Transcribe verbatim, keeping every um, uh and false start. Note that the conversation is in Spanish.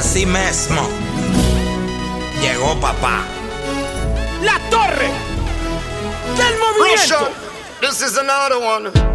Así mismo. Llegó papá. La torre del movimiento. Russia, this is another one.